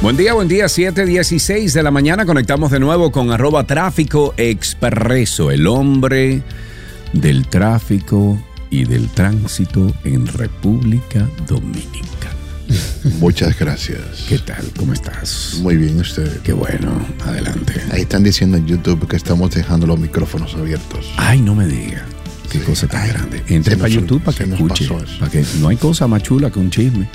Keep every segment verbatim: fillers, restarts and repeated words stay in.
Buen día, buen día, siete dieciséis de la mañana. Conectamos de nuevo con arroba tráfico expreso, el hombre del tráfico y del tránsito en República Dominicana. Muchas gracias. ¿Qué tal? ¿Cómo estás? Muy bien, usted. Qué bueno, adelante. Ahí están diciendo en YouTube que estamos dejando los micrófonos abiertos. Ay, no me diga. Qué sí. Cosa tan Ay, grande. Entre para YouTube para que escuche. Para que no hay cosa más chula que un chisme.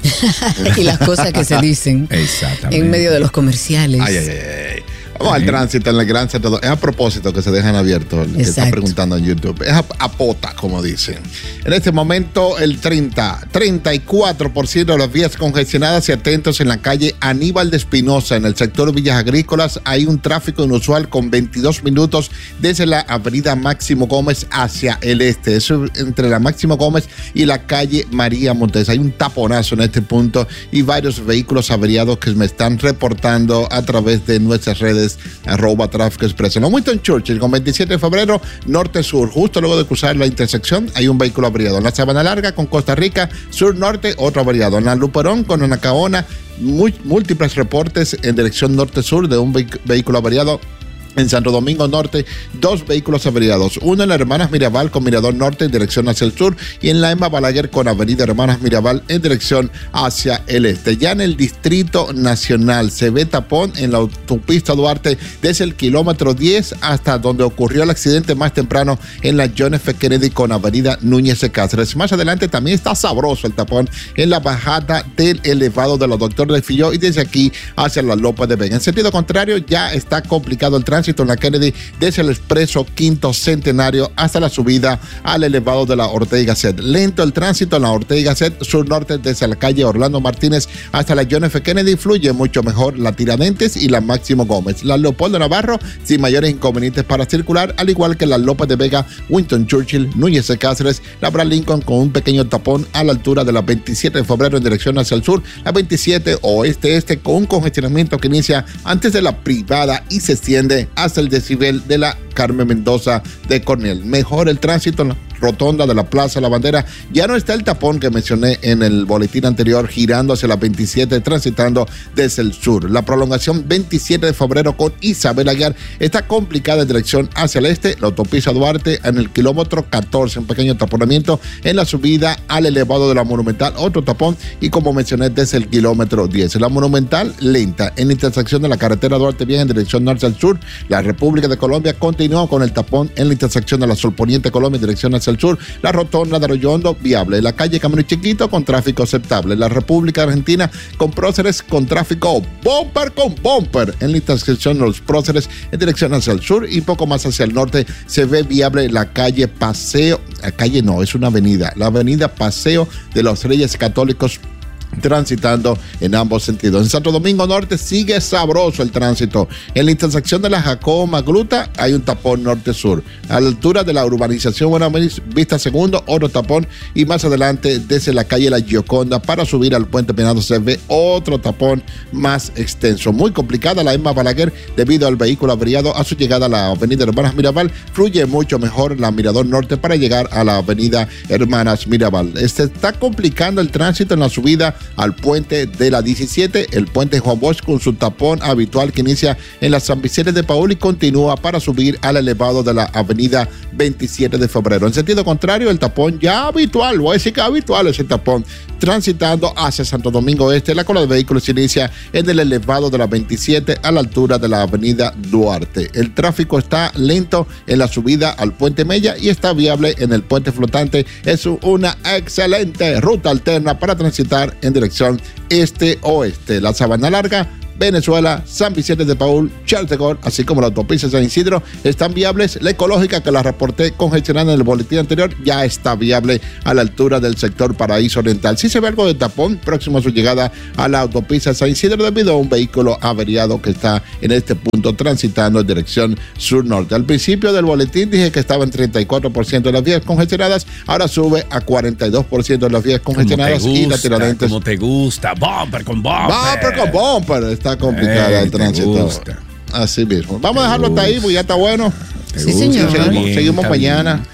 Y las cosas que se dicen. Exactamente. En medio de los comerciales. Ay, ay, ay. Vamos al tránsito en el Gran Santo. Es a propósito que se dejan abiertos. El que está preguntando en YouTube. Es a, a pota, como dicen. En este momento, el treinta, treinta y cuatro por ciento de las vías congestionadas y atentos en la calle Aníbal de Espinosa, en el sector Villas Agrícolas. Hay un tráfico inusual con veintidós minutos desde la avenida Máximo Gómez hacia el este. Eso entre la Máximo Gómez y la calle María Montes. Hay un taponazo en este punto y varios vehículos averiados que me están reportando a través de nuestras redes. Arroba tráfico expreso. En la Winston Churchill con veintisiete de febrero, norte-sur, justo luego de cruzar la intersección, hay un vehículo averiado. En la Sabana Larga con Costa Rica, sur-norte, otro averiado. En la Luperón con Anacaona, muy, múltiples reportes en dirección norte-sur de un vehic- vehículo averiado. En Santo Domingo Norte, dos vehículos averiados. Uno en la Hermanas Mirabal con Mirador Norte en dirección hacia el sur y en la Emma Balaguer con Avenida Hermanas Mirabal en dirección hacia el este. Ya en el Distrito Nacional se ve tapón en la autopista Duarte desde el kilómetro diez hasta donde ocurrió el accidente más temprano en la John F. Kennedy con Avenida Núñez de Cáceres. Más adelante también está sabroso el tapón en la bajada del elevado de los Doctor de Filló y desde aquí hacia la López de Vega. En sentido contrario, ya está complicado el tránsito en la Kennedy desde el expreso Quinto Centenario hasta la subida al elevado de la Ortega y Gasset. Lento el tránsito en la Ortega y Gasset sur-norte desde la calle Orlando Martínez hasta la John F. Kennedy. Fluye mucho mejor la Tiradentes y la Máximo Gómez. La Leopoldo Navarro sin mayores inconvenientes para circular, al igual que la López de Vega, Winston Churchill, Núñez de Cáceres, la Abraham Lincoln con un pequeño tapón a la altura de la veintisiete de febrero en dirección hacia el sur, la veintisiete oeste-este con un congestionamiento que inicia antes de la Privada y se extiende hasta el decibel de la Carmen Mendoza de Cornell. Mejor el tránsito en la rotonda de la Plaza La Bandera. Ya no está el tapón que mencioné en el boletín anterior, girando hacia la veintisiete, transitando desde el sur. La prolongación veintisiete de febrero con Isabel Aguiar está complicada en dirección hacia el este. La autopista Duarte en el kilómetro catorce, un pequeño taponamiento en la subida al elevado de la Monumental, otro tapón, y como mencioné, desde el kilómetro diez. La Monumental lenta en intersección de la carretera Duarte Vieja en dirección norte al sur. La República de Colombia continúa con el tapón en la intersección de la Sol Poniente Colombia en dirección hacia el sur. La rotonda de Arroyo Hondo viable. La calle Camino Chiquito con tráfico aceptable. La República Argentina con próceres con tráfico bumper con bumper en la intersección de los próceres en dirección hacia el sur y poco más hacia el norte se ve viable la calle Paseo, la calle no, es una avenida, la avenida Paseo de los Reyes Católicos, transitando en ambos sentidos. En Santo Domingo Norte sigue sabroso el tránsito. En la intersección de la Jacobo Magluta hay un tapón norte-sur. A la altura de la urbanización Buena Vista Segundo, otro tapón. Y más adelante, desde la calle La Gioconda, para subir al Puente Penado, se ve otro tapón más extenso. Muy complicada la Emma Balaguer debido al vehículo averiado a su llegada a la avenida Hermanas Mirabal. Fluye mucho mejor la Mirador Norte para llegar a la avenida Hermanas Mirabal. Este está complicando el tránsito en la subida al puente de la diecisiete, el puente Juan Bosch con su tapón habitual que inicia en las San Vicente de Paúl y continúa para subir al elevado de la avenida veintisiete de febrero. En sentido contrario, el tapón ya habitual, voy a decir que habitual ese tapón, transitando hacia Santo Domingo Este, la cola de vehículos inicia en el elevado de la veintisiete a la altura de la avenida Duarte. El tráfico está lento en la subida al puente Mella y está viable en el puente flotante. Es una excelente ruta alterna para transitar en dirección este-oeste. La Sabana Larga, Venezuela, San Vicente de Paúl, Charles de Gaulle, así como la autopista San Isidro, están viables. La Ecológica, que la reporté congestionada en el boletín anterior, ya está viable a la altura del sector Paraíso Oriental. Sí se ve algo de tapón próximo a su llegada a la autopista San Isidro debido a un vehículo averiado que está en este punto transitando en dirección sur-norte. Al principio del boletín dije que estaba en treinta y cuatro por ciento de las vías congestionadas, ahora sube a cuarenta y dos por ciento de las vías congestionadas gusta, y la Tiradentes. Como te gusta, bumper con bumper. Bumper con bumper. Está complicada Ey, el tránsito. Así mismo. Vamos a dejarlo hasta ahí, porque ya está bueno. Sí, señor. Seguimos, seguimos mañana.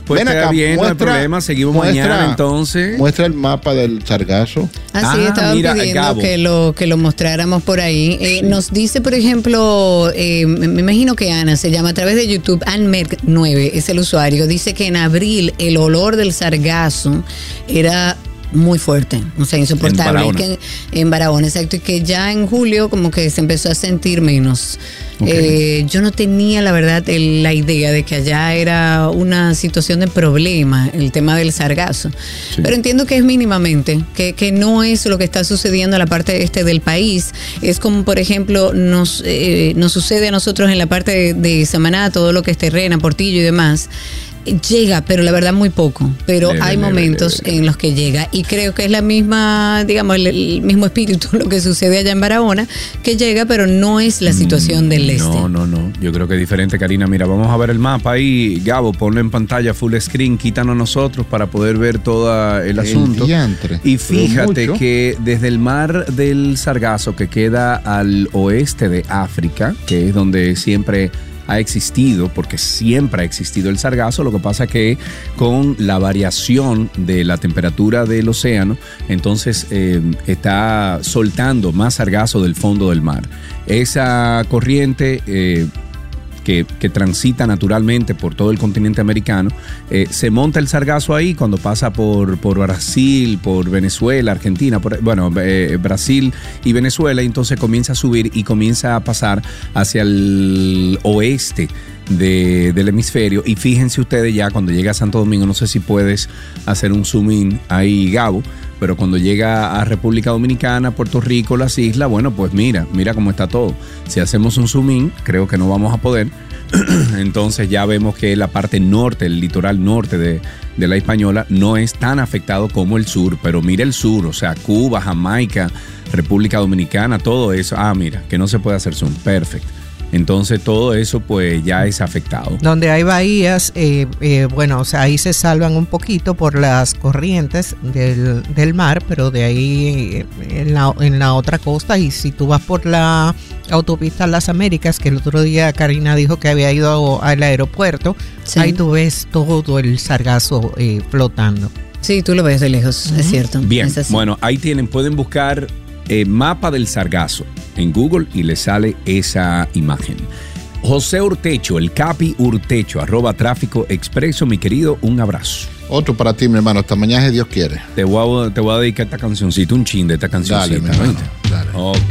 Pues Ven está acá, bien, muestra, no hay problema. Seguimos muestra, mañana, entonces. Muestra el mapa del sargazo. Ah, sí, Ah, estaban mira, pidiendo Gabo. que lo, que lo mostráramos por ahí. Eh, nos dice, por ejemplo, eh, me imagino que Ana se llama a través de YouTube, Anmerc nueve es el usuario. Dice que en abril el olor del sargazo era muy fuerte, o sea, insoportable. En Barahona. Que en, en Barahona, exacto, y que ya en julio como que se empezó a sentir menos. Okay. Eh, yo no tenía, la verdad, el, la idea de que allá era una situación de problema, el tema del sargazo. Sí. Pero entiendo que es mínimamente, que, que no es lo que está sucediendo en la parte este del país. Es como, por ejemplo, nos, eh, nos sucede a nosotros en la parte de, de Samaná, todo lo que es Terrena, Portillo y demás. Llega, pero la verdad muy poco. Pero leve, hay momentos leve, leve, leve. en los que llega. Y creo que es la misma, digamos, el, el mismo espíritu lo que sucede allá en Barahona, que llega, pero no es la situación mm, del este. No, no, no. Yo creo que es diferente, Karina. Mira, vamos a ver el mapa ahí. Gabo, ponlo en pantalla full screen, quítanos nosotros para poder ver todo el asunto. El y fíjate que desde el mar del Sargazo, que queda al oeste de África, que es donde siempre ha existido, porque siempre ha existido el sargazo, lo que pasa que con la variación de la temperatura del océano, entonces eh, está soltando más sargazo del fondo del mar. Esa corriente eh, que, que transita naturalmente por todo el continente americano, eh, se monta el sargazo ahí cuando pasa por, por Brasil, por Venezuela, Argentina, por, bueno, eh, Brasil y Venezuela, y entonces comienza a subir y comienza a pasar hacia el oeste de, del hemisferio. Y fíjense ustedes ya cuando llega a Santo Domingo, no sé si puedes hacer un zoom in ahí, Gabo, pero cuando llega a República Dominicana, Puerto Rico, las islas, bueno, pues mira, mira cómo está todo. Si hacemos un zoom in, creo que no vamos a poder. Entonces ya vemos que la parte norte, el litoral norte de, de la Hispaniola, no es tan afectado como el sur, pero mira el sur, o sea, Cuba, Jamaica, República Dominicana, todo eso. Ah, mira, que no se puede hacer zoom, perfecto. Entonces todo eso pues ya es afectado. Donde hay bahías, eh, eh, bueno, o sea, ahí se salvan un poquito por las corrientes del, del mar, pero de ahí en la, en la otra costa, y si tú vas por la autopista Las Américas, que el otro día Karina dijo que había ido al aeropuerto, sí. Ahí tú ves todo el sargazo eh, flotando. Sí, tú lo ves de lejos, uh-huh. Es cierto. Bien, es bueno, ahí tienen, pueden buscar eh, mapa del sargazo en Google y les sale esa imagen. José Urtecho, el Capi Urtecho, arroba Tráfico Expreso, mi querido, un abrazo. Otro para ti, mi hermano, hasta mañana si Dios quiere. Te voy a, te voy a dedicar esta cancioncita, un chin de esta cancioncita. Dale, mi hermano, dale. Okay.